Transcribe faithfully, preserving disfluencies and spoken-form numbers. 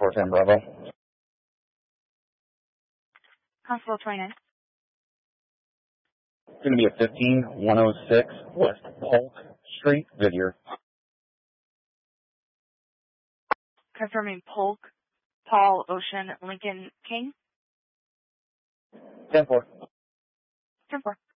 four ten Bravo. Constable twenty-nine. It's going to be at fifteen one oh six West Polk Street, Whittier. Confirming Polk, Paul, Ocean, Lincoln, King. ten four. ten four.